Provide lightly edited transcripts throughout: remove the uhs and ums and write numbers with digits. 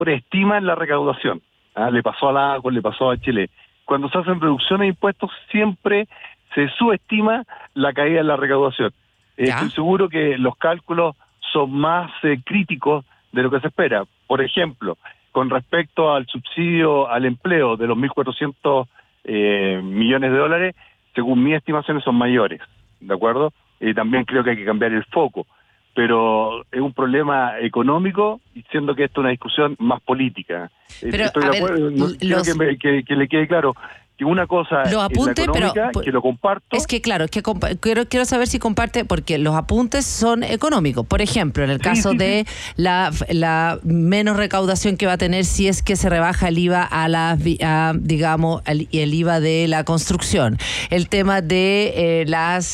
sobreestiman la recaudación. Le pasó a la ACO, le pasó a Chile. Cuando se hacen reducciones de impuestos, siempre se subestima la caída de la recaudación. Estoy seguro que los cálculos son más críticos de lo que se espera. Por ejemplo, con respecto al subsidio al empleo de los 1.400 millones de dólares, según mis estimaciones son mayores, ¿de acuerdo? También creo que hay que cambiar el foco, pero es un problema económico, siendo que esto es una discusión más política. Pero, estoy de acuerdo, quiero que le quede claro que una cosa es la económica, que lo comparto. Es que claro, quiero saber si comparte, porque los apuntes son económicos. Por ejemplo, en el caso de la menos recaudación que va a tener si es que se rebaja el IVA digamos, el IVA de la construcción. El tema de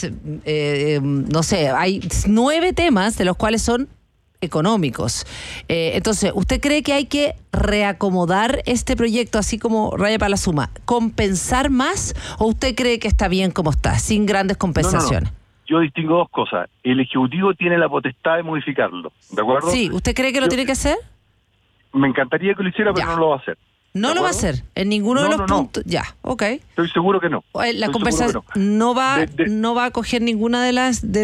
no sé, hay 9 temas de los cuales son económicos. Entonces, ¿usted cree que hay que reacomodar este proyecto así como raya para la suma, compensar más, o usted cree que está bien como está, sin grandes compensaciones? No. Yo distingo dos cosas. El Ejecutivo tiene la potestad de modificarlo, ¿de acuerdo? Sí, ¿usted cree que lo tiene que hacer? Me encantaría que lo hiciera, pero no lo va a hacer. ¿No lo va a hacer? ¿En ninguno de los puntos? Ya, ok. Estoy seguro que no. La conversación no va a coger ninguna de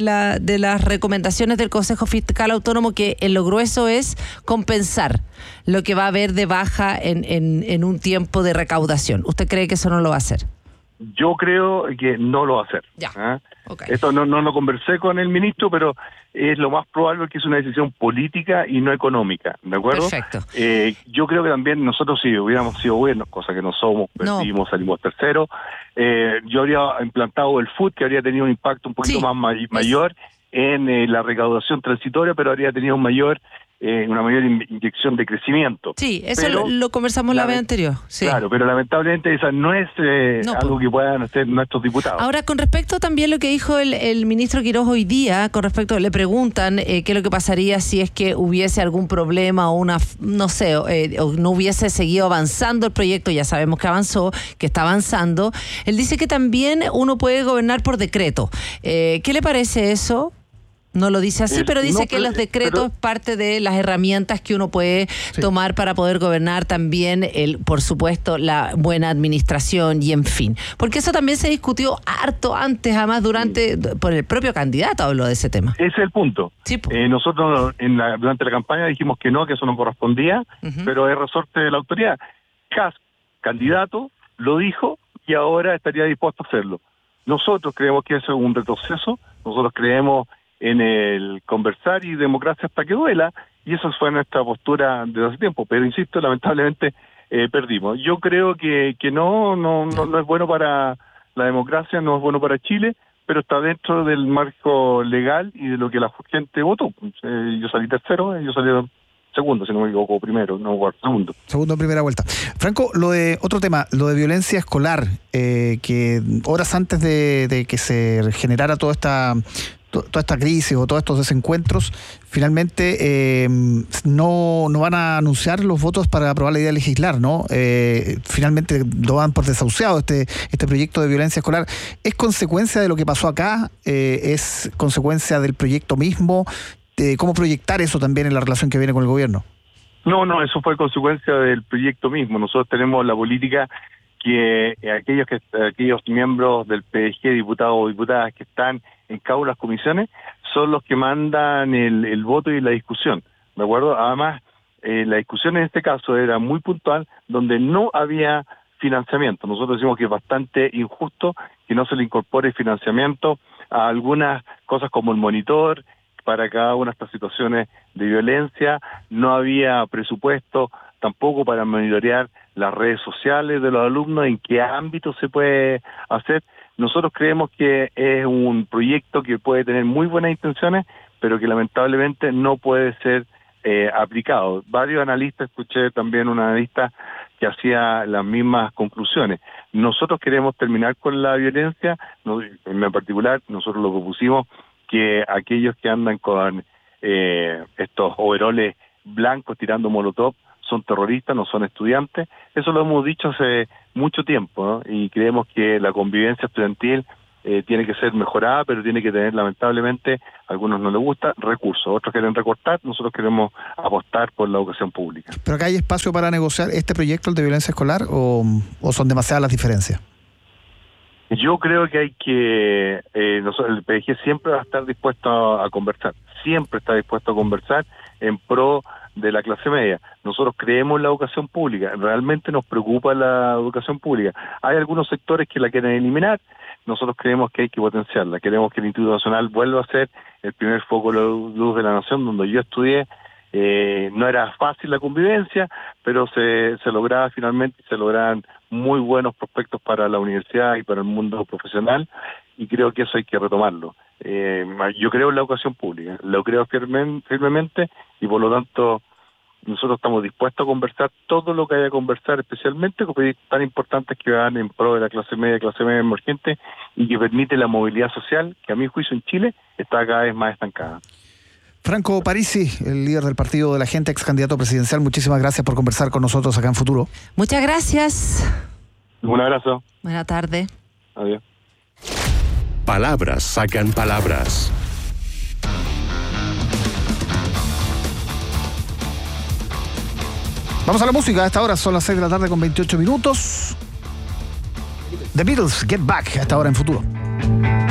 las recomendaciones del Consejo Fiscal Autónomo, que en lo grueso es compensar lo que va a haber de baja en un tiempo de recaudación. ¿Usted cree que eso no lo va a hacer? Yo creo que no lo va a hacer. Ya. Okay. Esto no lo conversé con el ministro, pero es lo más probable que es una decisión política y no económica, ¿de acuerdo? Perfecto. Yo creo que también nosotros, si hubiéramos sido buenos, cosa que no somos, perdimos, salimos terceros, yo habría implantado el FUT, que habría tenido un impacto un poquito más mayor en la recaudación transitoria, pero habría tenido una mayor inyección de crecimiento. Sí, eso lo conversamos la vez anterior. Sí. Claro, pero lamentablemente esa no es algo que puedan hacer nuestros diputados. Ahora, con respecto también a lo que dijo el ministro Quiroz hoy día, con respecto, le preguntan qué es lo que pasaría si es que hubiese algún problema o no sé, o no hubiese seguido avanzando el proyecto. Ya sabemos que avanzó, que está avanzando. Él dice que también uno puede gobernar por decreto. ¿Qué le parece eso? No lo dice así, pero dice que los decretos es parte de las herramientas que uno puede tomar para poder gobernar también, por supuesto, la buena administración y en fin. Porque eso también se discutió harto antes, además por el propio candidato habló de ese tema. Ese es el punto. Sí, nosotros durante la campaña dijimos que eso no correspondía, pero es resorte de la autoridad. Kast, candidato, lo dijo y ahora estaría dispuesto a hacerlo. Nosotros creemos que eso es un retroceso, nosotros creemos en el conversar y democracia hasta que duela, y esa fue nuestra postura desde hace tiempo, pero insisto, lamentablemente perdimos. Yo creo que no es bueno para la democracia, no es bueno para Chile, pero está dentro del marco legal y de lo que la gente votó. Yo salí tercero, ellos salieron segundo, si no me equivoco, primero, no segundo. Segundo en primera vuelta. Franco, otro tema, lo de violencia escolar, que horas antes de que se generara toda esta crisis o todos estos desencuentros, finalmente no van a anunciar los votos para aprobar la idea de legislar, ¿no? Finalmente lo dan por desahuciado este proyecto de violencia escolar. ¿Es consecuencia de lo que pasó acá? ¿Es consecuencia del proyecto mismo? ¿Cómo proyectar eso también en la relación que viene con el gobierno? No, eso fue consecuencia del proyecto mismo. Nosotros tenemos la política que aquellos miembros del PDG, diputados o diputadas que están en cada una de las comisiones, son los que mandan el voto y la discusión, ¿de acuerdo? Además, la discusión en este caso era muy puntual, donde no había financiamiento. Nosotros decimos que es bastante injusto que no se le incorpore financiamiento a algunas cosas como el monitor para cada una de estas situaciones de violencia. No había presupuesto tampoco para monitorear las redes sociales de los alumnos, en qué ámbito se puede hacer. Nosotros creemos que es un proyecto que puede tener muy buenas intenciones, pero que lamentablemente no puede ser aplicado. Varios analistas, escuché también un analista que hacía las mismas conclusiones. Nosotros queremos terminar con la violencia, en particular nosotros lo propusimos que aquellos que andan con estos overoles blancos tirando molotov son terroristas, no son estudiantes. Eso lo hemos dicho hace mucho tiempo, ¿no? Y creemos que la convivencia estudiantil tiene que ser mejorada, pero tiene que tener, lamentablemente, a algunos no les gusta, recursos, otros quieren recortar, nosotros queremos apostar por la educación pública. ¿Pero acá hay espacio para negociar este proyecto, el de violencia escolar, o son demasiadas las diferencias? Yo creo que hay que, el PDG siempre va a estar dispuesto a conversar, siempre está dispuesto a conversar en pro de la clase media. Nosotros creemos en la educación pública, realmente nos preocupa la educación pública. Hay algunos sectores que la quieren eliminar, nosotros creemos que hay que potenciarla, queremos que el Instituto Nacional vuelva a ser el primer foco de luz de la nación. Donde yo estudié, no era fácil la convivencia, pero se lograba finalmente, se lograban muy buenos prospectos para la universidad y para el mundo profesional, y creo que eso hay que retomarlo. Yo creo en la educación pública, lo creo firmemente, y por lo tanto nosotros estamos dispuestos a conversar todo lo que haya que conversar, especialmente con proyectos tan importantes que van en pro de la clase media emergente, y que permite la movilidad social, que a mi juicio en Chile está cada vez más estancada. Franco Parisi, el líder del Partido de la Gente, ex candidato presidencial, muchísimas gracias por conversar con nosotros acá en Futuro. Muchas gracias. Un abrazo. Buena tarde. Adiós. Palabras sacan palabras. Vamos a la música. A esta hora son las 6 de la tarde con 28 minutos. The Beatles, Get Back, a esta hora en Futuro.